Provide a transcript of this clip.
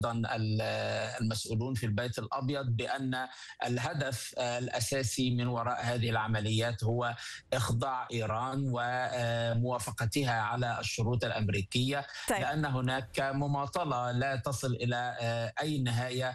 المسؤولون في البيت الأبيض بأن الهدف الأساسي من وراء هذه العمليات هو إخضاع إيران وموافقتها على الشروط الأمريكية، طيب. لأن هناك مماطلة لا تصل إلى أي نهاية